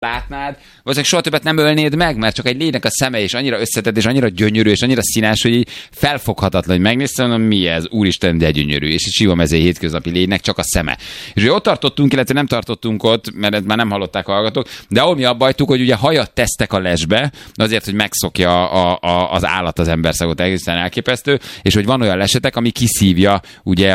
látnád, valószínűleg soha többet nem ölnéd meg, mert csak egy lénynek a szeme és annyira összetett, és annyira gyönyörű, és annyira színes, hogy így felfoghatatlan, hogy megnéztem, mondom, mi ez, úristen, de gyönyörű, és egy sivamezei hétköznapi lénynek csak a szeme. És ott tartottunk, illetve nem tartottunk ott, mert már nem hallották a hallgatók, de ahol mi abba hagytuk, hogy ugye hajat tesztek a lesbe, azért, hogy megszokja az állat az emberszagot, egészen elképesztő, és hogy van olyan lesetek, ami kiszívja ugye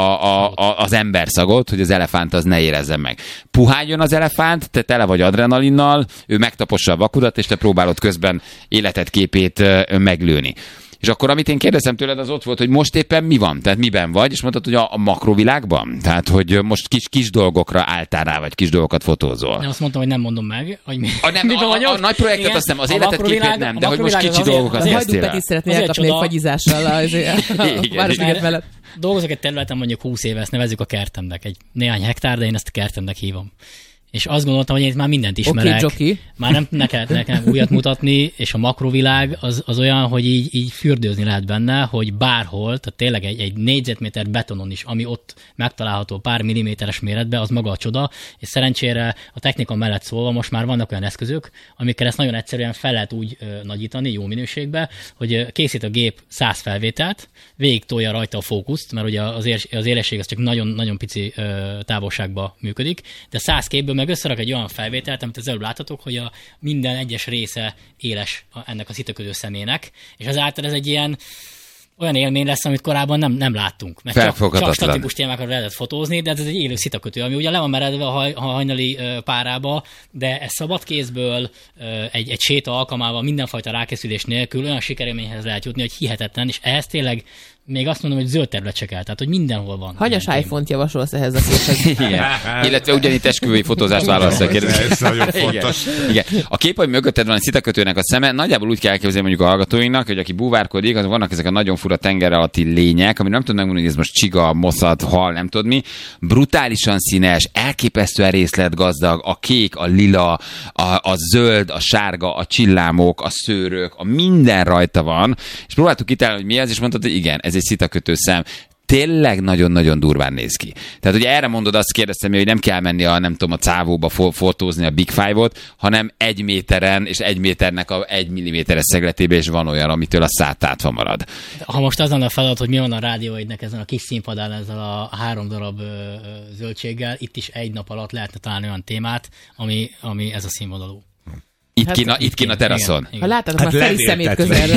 az emberszagot, hogy az elefánt az ne érezze meg. Puhányjon az elefánt, te tele vagy adrenalinnal, ő megtapossa a vakudat, és te próbálod közben életed képét meglőni. És akkor, amit én kérdeztem tőled, az ott volt, hogy most éppen mi van? Tehát miben vagy? És mondtad, hogy a makrovilágban? Tehát, hogy most kis dolgokra álltál rá, vagy kis dolgokat fotózol. Nem, azt mondtam, hogy nem mondom meg, hogy miben vagyok. A nagy projektet igen, azt nem, az életed képét nem, de hogy most kicsi dolgokat kezdtél el. Hajdú Peti szeretné elkapni egy fagyizással a Városliget mellett. Dolgozok egy területen mondjuk 20 éve, ezt nevezzük a kertemnek. Egy néhány hektár, de én ezt a kertemnek hívom. És azt gondoltam, hogy én már mindent ismerek. Okay, már nem kell nekem újat mutatni, és a makrovilág az olyan, hogy így fürdőzni lehet benne, hogy bárhol, tehát tényleg egy négyzetméter betonon is, ami ott megtalálható pár milliméteres méretben, az maga a csoda, és szerencsére a technika mellett szólva most már vannak olyan eszközök, amikkel ezt nagyon egyszerűen fel lehet úgy nagyítani, jó minőségbe, hogy készít a gép 100 felvételt, végig tolja rajta a fókuszt, mert ugye az élesség az csak nagyon-nagyon pici távolságban működik, de 100 képből meg összerak egy olyan felvételt, amit az előbb láthatok, hogy a minden egyes része éles ennek a szitakötő szemének, és ezáltal ez egy ilyen olyan élmény lesz, amit korábban nem láttunk. Mert csak statikus témákat lehetett fotózni, de ez egy élő szitakötő, ami ugye le van meredve a hajnali párába, de ez szabad kézből, egy séta alkalmával, mindenfajta rákészülés nélkül olyan sikerélményhez lehet jutni, hogy hihetetlen, és ehhez tényleg még azt mondom, hogy zöld terület se kell, tehát hogy mindenhol van. Hanyas iPhone-t javasolsz ehhez a képhez? Igen. Illetve ugyanitt esküvői fotózást válasz a kérdés. Ez nagyon fontos. Igen. A kép, hogy mögötted van egy szitakötőnek a szeme, nagyjából úgy kell elképzelni mondjuk a hallgatóinknak, hogy aki búvárkodik, az vannak ezek a nagyon fura tenger alatti lények, ami nem tudom megmondani, hogy ez most csiga, moszat, hal, nem tudod mi. Brutálisan színes, elképesztően részletgazdag, a kék, a lila, a zöld, a sárga, a csillámok, a szőrök, a minden rajta van. És próbáltuk kitalálni, hogy mi ez, és mondtad, hogy igen, ez egy szitakötő szem. Tényleg nagyon-nagyon durván néz ki. Tehát ugye erre mondod, azt kérdeztem, hogy nem kell menni a cávóba fotózni a Big Five-ot, hanem 1 méteren, és 1 méternek a 1 milliméteres szegletébe is van olyan, amitől a szátátva marad. Ha most az lenne a feladat, hogy mi van a rádióidnek ezen a kis színpadán, ezzel a 3 darab zöldséggel, itt is egy nap alatt lehetne találni olyan témát, ami ez a színvonalú. Itt kín a teraszon. Ha látod, már Feri szemét közelről.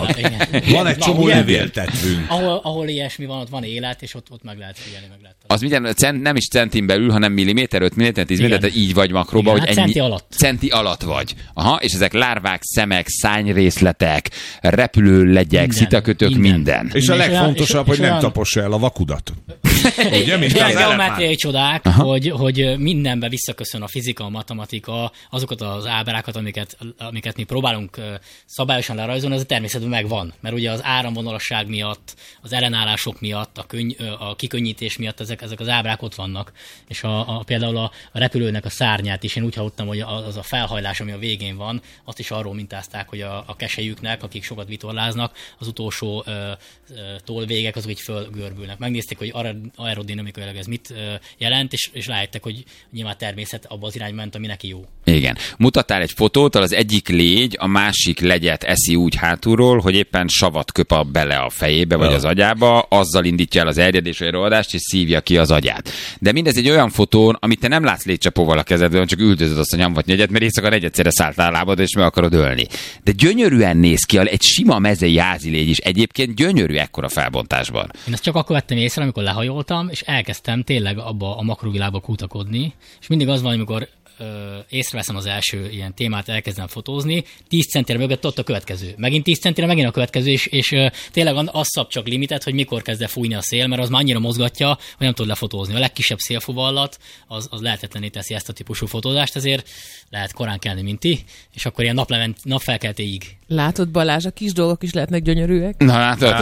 Van egy csomó levéltetvünk. Ahol ilyesmi van, ott van élet, és ott meg lehet figyelni, meg lehet találni. Az nem is centin belül, hanem milliméter, 5 milliméter, 10 milliméter, így vagy makróba, hogy centi alatt. Centi alatt vagy. Aha, és ezek lárvák, szemek, szányrészletek, repülő legyek, szitakötők, minden. És a legfontosabb, hogy nem tapossa el a vakudat. Ugye, mint az geometriai csodák, hogy mindenbe visszaköszön a fizika, a matematika, azokat az ábrákat, amiket mi próbálunk szabályosan lerajzolni, az a természetben megvan. Mert ugye az áramvonalasság miatt, az ellenállások miatt, a kikönnyítés miatt ezek az ábrák ott vannak. És például a repülőnek a szárnyát is én úgy hallottam, hogy az a felhajlás, ami a végén van, azt is arról mintázták, hogy a keselyüknek, akik sokat vitorláznak, az utolsó tollvégek azok így fölgörbülnek. Megnézték, hogy aerodinamikailag ez mit jelent, és rájöttek, hogy nyilván természet abba az irányba ment, ami neki jó. Igen. Mutattál egy fotót, az egyik légy a másik legyet eszi úgy hátulról, hogy éppen savat köp bele a fejébe vagy az agyába, azzal indítja el az erjedés vagy rohadást, és szívja ki az agyát. De mindez egy olyan fotón, amit te nem látsz légycsapóval a kezedben, csak üldözöd azt a nyomvat nyegyet, mert éjszaka egyszerre szállt a lábad, és meg akarod ölni. De gyönyörűen néz ki, egy sima mezei házilégy is egyébként gyönyörű ekkora felbontásban. Én ezt csak akkor vettem észre, amikor lehajoltam, és elkezdtem tényleg abba a makrovilágba kutakodni, és mindig az van, amikor észreveszem az első ilyen témát, elkezdem fotózni, 10 centire mögött ott a következő. Megint 10 centire, megint a következő, és tényleg az szab csak limitet, hogy mikor kezd el fújni a szél, mert az már annyira mozgatja, hogy nem tud lefotózni. A legkisebb szélfuvallat az lehetetlené teszi ezt a típusú fotózást, ezért lehet korán kelni, mint ti, és akkor ilyen napfelkeltéig. Látod, Balázs, a kis dolgok is lehetnek gyönyörűek? Na látod,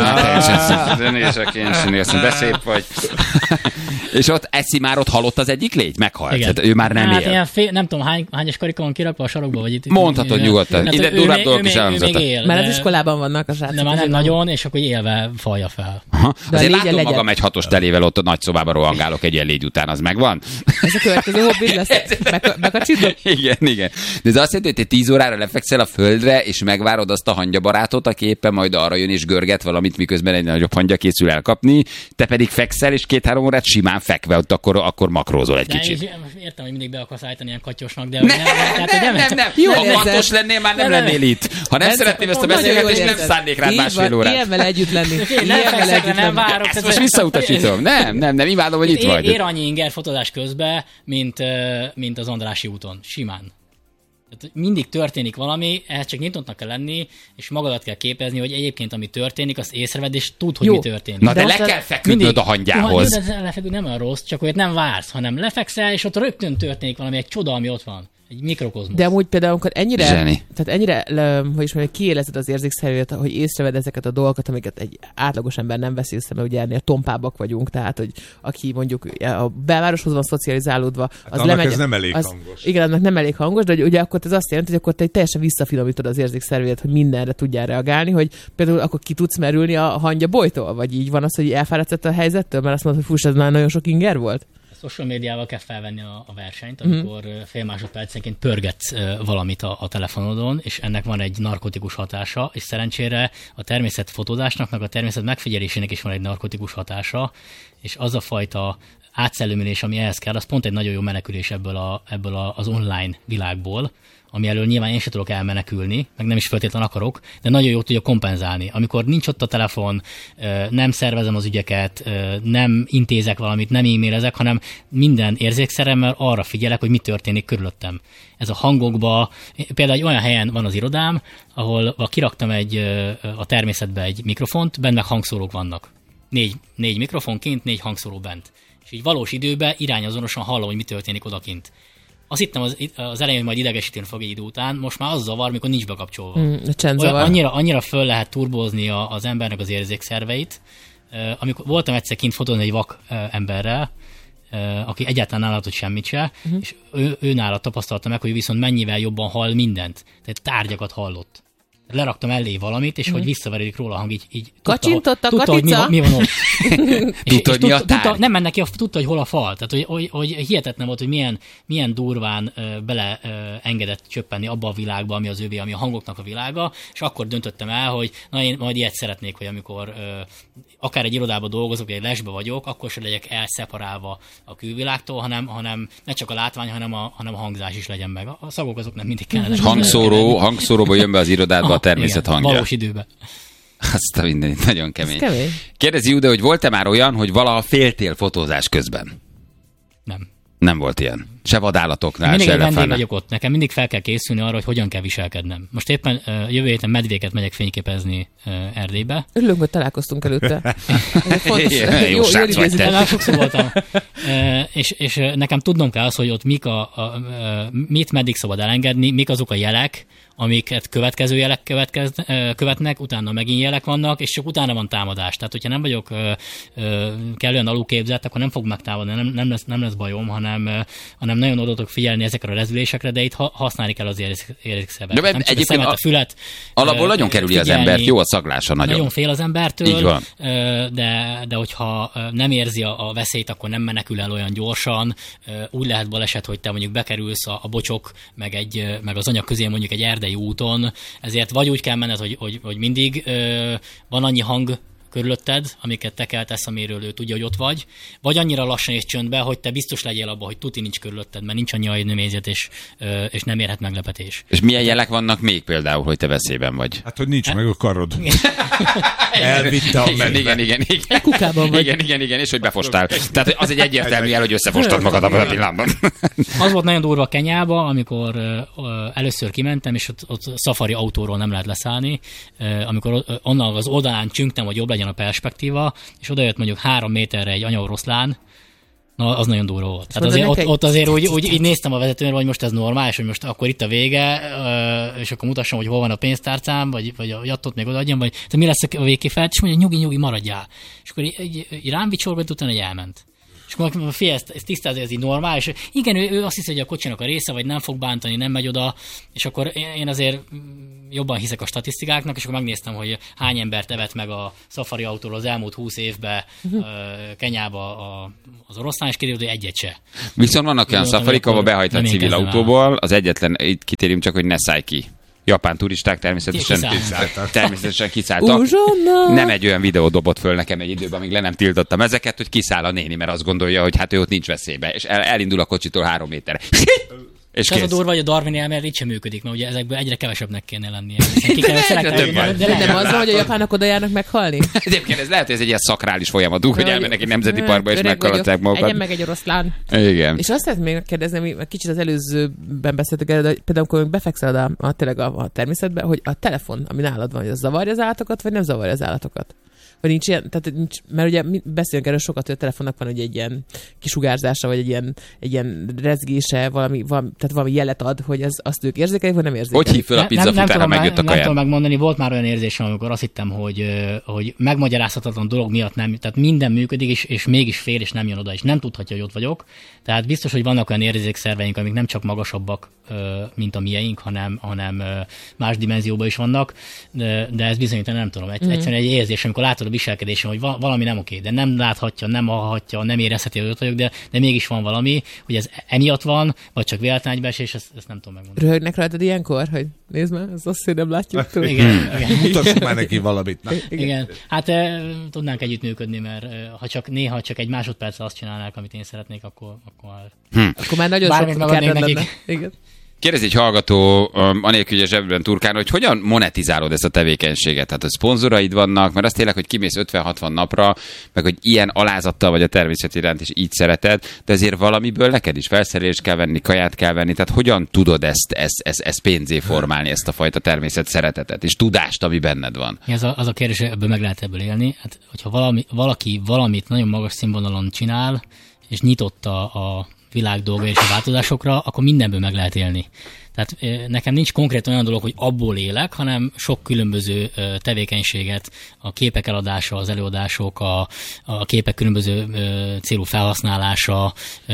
nézek én sem, de szép vagy. És ott már ott halott az egyik légy? Meghalt. Hát ő már nem él. Nem tudom, hányas karika van kirakva a sarokba, vagy itt. Mondhatod nyugodtan. Ide durább dolgok is elhangzottak. Mert az iskolában vannak a srácok. De már nem nagyon, és akkor élve falja fel. Aha. Aha. De Azért a látom legyen. magam egy 6-os telével ott a nagy szobában rohangálok egy ilyen légy után, az megvan? Ez a következő hobbid lesz. Bekacsidod? Igen. De ez azt jelenti, hogy te 10 órára lefekszel a földre, és megvárod azt a hangyabarátot, aki éppen majd arra jön és görget valamit, miközben egy nagyobb hangya készül elkapni, te pedig fekszel, és 2-3 órát simán fekve, ott akkor makrózol egy kicsit. Értem, hogy mindig be akarsz állítani ilyen katyosnak, de Nem. Jól Ha érzed. katos lennél, már nem lennél itt. Ha nem szeretném ezt a beszélgetést, nem szánnék rád másfél órát. Ilyen vele együtt lenni. nem várok. Ezt most visszautasítom. Nem, imádom, hogy itt vagy. Ér annyi inger fotózás közben, mint az Andrássy úton. Simán. Tehát mindig történik valami, ehhez csak nyitottnak kell lenni, és magadat kell képezni, hogy egyébként ami történik, azt észrevedd, és tudd, hogy mi történik. Na de most le kell feküdnöd a hangyához. De lefeküdni nem olyan rossz, csak hogy nem vársz, hanem lefekszel, és ott rögtön történik valami, egy csoda, ami ott van. Egy mikrokozmosz. De amúgy például, amikor Zseni. hogy is mondjam, kiélezed az érzékszervét, hogy észreved ezeket a dolgokat, amiket egy átlagos ember nem vesz észre, mert ugye ennél tompábbak vagyunk, tehát, hogy aki mondjuk a belvároshoz van szocializálódva, az annak lemegy. ez nem elég hangos. Igen, annak nem elég hangos, de ugye akkor ez azt jelenti, hogy akkor te teljesen visszafinomítod az érzékszervét, hogy mindenre tudjál reagálni, hogy például akkor ki tudsz merülni a hangya bolytól, vagy így van az, hogy elfáradsz a helyzettől, mert azt mondod, hogy fuss, ez már nagyon sok inger volt? Social médiával kell felvenni a versenyt, amikor fél másodpercenként pörgetsz valamit a telefonodon, és ennek van egy narkotikus hatása, és szerencsére a természet fotózásnak, meg a természet megfigyelésének is van egy narkotikus hatása, és az a fajta átszellőmülés, ami ehhez kell, az pont egy nagyon jó menekülés ebből az online világból, ami elől nyilván én sem tudok elmenekülni, meg nem is feltétlenül akarok, de nagyon jól tudja kompenzálni. Amikor nincs ott a telefon, nem szervezem az ügyeket, nem intézek valamit, nem e-mailezek, hanem minden érzékszeremmel arra figyelek, hogy mi történik körülöttem. Ez a hangokba, például egy olyan helyen van az irodám, ahol kiraktam a természetbe egy mikrofont, benne hangszórók vannak. 4 mikrofon kint, 4 hangszóró bent. És így valós időben irányazonosan hallom, hogy mi történik odakint. Azt hittem az elején, hogy majd idegesíteni fog egy idő után, most már az zavar, mikor nincs bekapcsolva. Annyira föl lehet turbózni az embernek az érzékszerveit. Amikor voltam egyszer kint fotózni egy vak emberrel, aki egyáltalán nem látott semmit se, és ő nála tapasztalta meg, hogy viszont mennyivel jobban hall mindent. Tehát tárgyakat hallott. Leraktam elé valamit, és hogy visszaveredik róla a hang, így Kacsintott a tudta, hogy mi van ott. Tudta, hogy mi a tárgy. Nem mennek ki, tudta, hogy hol a fal. Tehát, hogy hihetetlen volt, hogy milyen durván bele engedett csöppenni abba a világba, ami az övé, ami a hangoknak a világa, és akkor döntöttem el, hogy na én majd ilyet szeretnék, hogy amikor akár egy irodában dolgozok, vagy egy lesbe vagyok, akkor se legyek elszeparálva a külvilágtól, hanem ne csak a látvány, hanem a hangzás is legyen meg. A szagok azok nem mindig kellene. Hangszóróból jön be az irodádba a természet igen, hangja. Valós időben. Azt a mindenit, nagyon kemény. Kérdezi Jude, hogy volt-e már olyan, hogy valaha féltél fotózás közben? Nem. Nem volt ilyen. Se vadállatoknál, mindig se egy vendég elefánnál. vagyok ott. Nekem mindig fel kell készülni arra, hogy hogyan kell viselkednem. Most éppen jövő héten medvéket megyek fényképezni Erdélybe. Örülünk, hogy találkoztunk előtte. Jó srác vagy te. Már sokszor voltam. És nekem tudnom kell az, hogy ott mit meddig szabad elengedni, mik azok a jelek, amiket következő jelek követnek, utána megint jelek vannak, és csak utána van támadás. Tehát, hogyha nem vagyok kellően alulképzett, akkor nem fog megtámadni, nem lesz bajom, hanem nagyon oda tudok figyelni ezekre a rezdülésekre, de itt használni kell az érzékszervet. De nem csak egyébként a fület. Alapból nagyon kerüli az embert, jó a szaglása nagyon. Nagyon fél az embertől, így van. De hogyha nem érzi a veszélyt, akkor nem menekül el olyan gyorsan. Úgy lehet baleset, hogy te mondjuk bekerülsz a bocsok, meg az anyag közé mondjuk egy erdei úton, ezért vagy úgy kell menned, hogy mindig van annyi hang körülötted, amiket te keltesz, amiről ő tudja, hogy ott vagy annyira lassan és csöndbe, hogy te biztos legyél abban, hogy tuti nincs körülötted, mert nincs annyi agynömészet, és nem érhet meglepetés. És milyen jelek vannak még például, hogy te veszélyben vagy? Hát, hogy nincs meg a karod. Elvitte a medve. Igen. Kukában vagy. Igen, és hogy befostál. Tehát az egy egyértelmű jel, hogy összefostad magad abban a pillanatban. Az volt nagyon durva Kenyába, amikor először kimentem, és ott szafari autóról nem lehet leszállni, amikor onnan az oldalán csüngtem, hogy jobb legyen a perspektíva, és odajött mondjuk 3 méterre egy anyaoroszlán, na, az nagyon durva volt. Tehát azért, ott azért úgy így néztem a vezetőnre, hogy most ez normális, hogy most akkor itt a vége, és akkor mutassam, hogy hol van a pénztárcám, vagy attot még odaadjam, vagy mi lesz a végkifejlet, és mondja, nyugi, maradjál. És akkor így rám vicsorgott, utána egy elment. És akkor fél, ezt tisztázza, ez így normális. Igen, ő azt hiszi, hogy a kocsinak a része, vagy nem fog bántani, nem megy oda, és akkor én azért jobban hiszek a statisztikáknak, és akkor megnéztem, hogy hány embert evett meg a Safari autóról az elmúlt 20 évben Kenyába az oroszlán, és kiderült, hogy egyet se. Viszont vannak olyan Safarik, ahol behajthat civil autóból, az egyetlen, itt kitérjünk csak, hogy ne szállj ki. Japán turisták természetesen kiszálltak. Nem egy olyan videó dobott föl nekem egy időben, amíg le nem tiltottam ezeket, hogy kiszáll a néni, mert azt gondolja, hogy hát ő ott nincs veszélybe. És elindul a kocsitól 3 méterre. És ez a durva, hogy a Darwin elmélet így sem működik, mert ugye ezekből egyre kevesebbnek kéne lennie. De nem az, hogy a japánok oda járnak meghalni? Egyébként ez lehet, hogy ez egy ilyen szakrális folyamatuk, hogy elmennek egy nemzeti parkba és meghaladják magukat. Egyen meg egy oroszlán. Igen. És azt szeretném még kérdezni, kicsit az előzőben beszéltük el, de például amikor befekszel tényleg a természetbe, hogy a telefon, ami nálad van, hogy az zavarja az állatokat, vagy nem zavarja az állatokat? Vagy nincs ilyen, tehát nincs, mert ugye beszélünk erről sokat, hogy a telefonnak van ugye egy ilyen kisugárzása, vagy egy ilyen rezgése, tehát valami jelet ad, hogy azt ők érzékelik, vagy nem érzékelik. Hogy hív föl a pizzafutár, ha megjött a kaján? Nem tudom megmondani, volt már olyan érzésem, amikor azt hittem, hogy megmagyarázhatatlan dolog miatt nem, tehát minden működik, és mégis fél, és nem jön oda, és nem tudhatja, hogy ott vagyok. Tehát biztos, hogy vannak olyan érzékszerveink, amik nem csak magasabbak, mint a mieink, hanem más dimenzióban is vannak, de ez bizonyítani nem tudom. Egyszerűen egy érzés, amikor látod a viselkedésem, hogy valami nem oké, de nem láthatja, nem hallhatja, nem érezheti, hogy ott vagyok, de mégis van valami, hogy ez emiatt van, vagy csak véletlen egybeesés, ezt nem tudom megmondani. Röhögnek rajtad ilyenkor, hogy nézd már, ez azt, hogy nem látjuk. Igen. Mutassuk már neki valamit. Igen. Hát tudnánk együttműködni, mert ha néha csak egy másodperc azt csinálnák, amit én szeretnék, akkor már nagyon sok kedved lenne. Igen. Kérdezi egy hallgató, anélkül, hogy a zsebben turkán, hogy hogyan monetizálod ezt a tevékenységet? Tehát, hogy szponzoraid vannak, mert azt tényleg, hogy kimész 50-60 napra, meg hogy ilyen alázattal vagy a természet iránt, és így szereted, de ezért valamiből neked is felszerelést kell venni, kaját kell venni, tehát hogyan tudod ezt pénzé formálni, ezt a fajta természet szeretetet, és tudást, ami benned van? Az a kérdés, hogy ebből meg lehet ebből élni. Hát, hogyha valaki valamit nagyon magas színvonalon csinál, és nyitott a világ dolga és a változásokra, akkor mindenből meg lehet élni. Tehát nekem nincs konkrét olyan dolog, hogy abból élek, hanem sok különböző tevékenységet, a képek eladása, az előadások, a képek különböző célú felhasználása,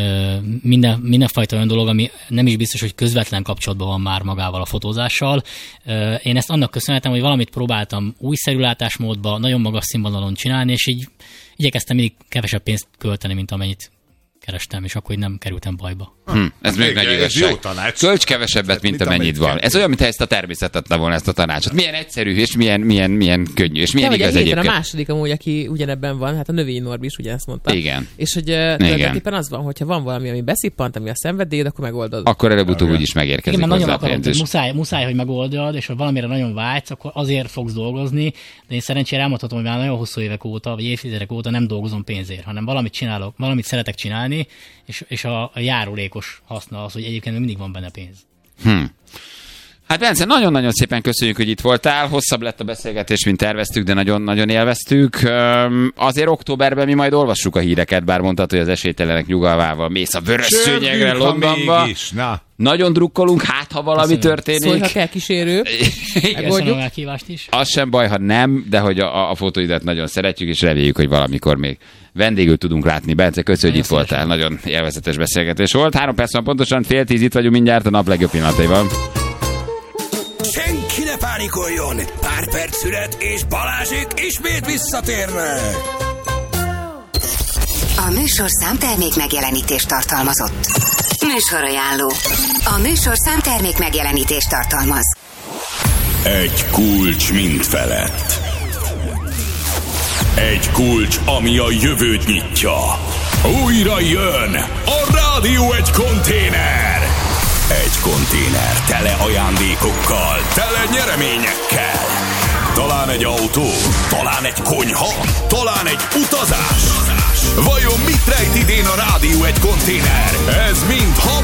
mindenfajta olyan dolog, ami nem is biztos, hogy közvetlen kapcsolatban van már magával a fotózással. Én ezt annak köszönhetem, hogy valamit próbáltam újszerű látásmódban, nagyon magas színvonalon csinálni, és így igyekeztem mindig kevesebb pénzt költeni, mint amennyit kerestem, és akkor így nem kerültem bajba. Ez még nagy igazság. Költs kevesebbet, mint amennyit van. Ez olyan, mintha ezt a természet adta volna, ezt a tanácsot. Milyen egyszerű, és milyen könnyű, és milyen igaz egyébként. A második amúgy, aki ugyanebben van, hát a növényi Norbi is ugyanezt mondta. Igen. És hogy tulajdonképpen az van, hogyha van valami, ami beszippant, ami a szenvedélyed, akkor megoldod. Akkor előbb-utóbb úgyis megérkezik. Igen, nagyon akarom, muszáj, hogy megoldjad, és ha valamire nagyon vágysz, akkor azért fogsz dolgozni, de én szerencsére elmondhatom, hogy már nagyon hosszú évek óta, vagy évtizedek óta nem dolgozom pénzért, hanem valamit csinálok, valamit szeretek csinálni, és a járulékos haszna az, hogy egyébként mindig van benne pénz. Hát Bence, nagyon-nagyon szépen köszönjük, hogy itt voltál. Hosszabb lett a beszélgetés, mint terveztük, de nagyon-nagyon élveztük. Azért októberben mi majd olvassuk a híreket, bár mondtad, hogy az esélytelenek nyugalmával mész a vörös szőnyegre Londonba. Nagyon drukkolunk, hát ha valami történik. Szólj, ha kell kísérő. Köszönöm a meghívást is. Az sem baj, ha nem, de hogy a fotóidat nagyon szeretjük, és reméljük, hogy valamikor még vendégül tudunk látni. Bence, köszönjük, hogy itt voltál. Nagyon élvezetes beszélgetés volt. 3 perc van pontosan, 9:30 itt vagyunk mindjárt a nap legjobb pillanataiban. Senki ne pánikoljon! Pár perc szület, és Balázsék ismét visszatérnek! A műsorszám termék megjelenítést tartalmazott. Műsorajánló. A műsorszám termék megjelenítést tartalmaz. Egy kulcs mind felett. Egy kulcs, ami a jövőt nyitja. Újra jön a Rádió Egy konténer. Egy konténer tele ajándékokkal, tele nyereményekkel. Talán egy autó, talán egy konyha, talán egy utazás. Vajon mit rejt idén a Rádió Egy konténer? Ez mind